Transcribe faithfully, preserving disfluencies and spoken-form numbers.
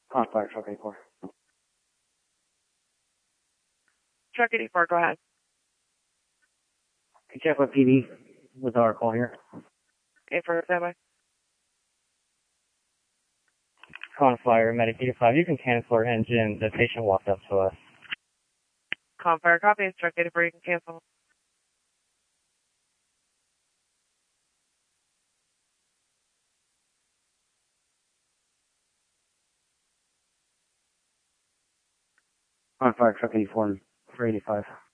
On fire, truck eighty-four. Truck eighty-four, go ahead. Can you check what P D was our call here? eighty-four, standby. On fire, medic eighty-five. You can cancel our engine. The patient walked up to us. Call fire, copy. Truck eighty-four, you can cancel. On fire, truck eighty-four for eighty-five.